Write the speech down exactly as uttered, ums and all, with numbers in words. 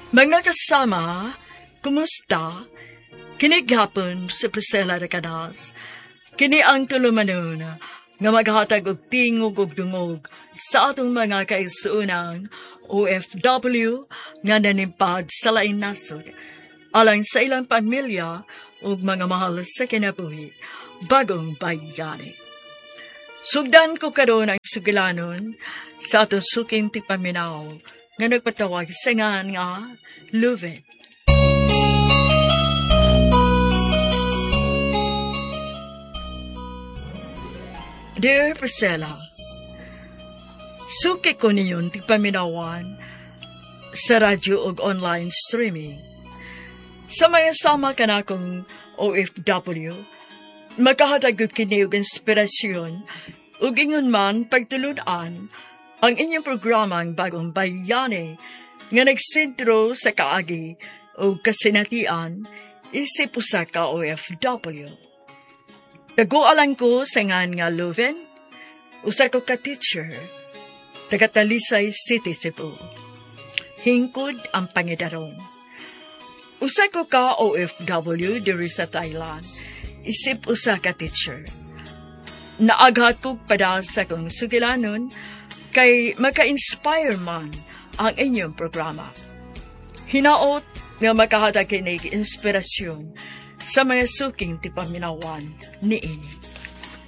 Mga kasama, kumusta? Kinighapon sa Priscilla Recadas. Kini ang tulumanon nga maghatag og tingog og dungog sa atong mga kaisuunang O F W nga nanimpad sa lain nasod. Alang sa ilang pamilya ug mga mahal sa kinabuhi, bagong bayani. Sugdan ko karon ang sugilanon sa atong suking tipaminaw nga nagpatawag sa ngan nga Luven. Dear Priscilla, suki ko niyon tipaminawan sa radyo ug online streaming. Sa mga sama ka na kong O F W, makahatag og kini og inspirasyon ug ingon man pagtulunan ang inyong programang Bagong Bayani nga nagsentro sa kaagi o kasinatian isip usa ka O F W. Nagualan ko sa ngan nga Luven, usa ko ka teacher, taga Talisay City, Cebu. Hingkod ang pangidarong. Usa ko ka O F W diri sa Thailand, isip usa ka teacher. Naaghat kog pada sa kong sugilanon kay maka-inspire man ang inyong programa. Hinaot nga makahatag kinig inspirasyon sa mga suking tipaminawan ni ini.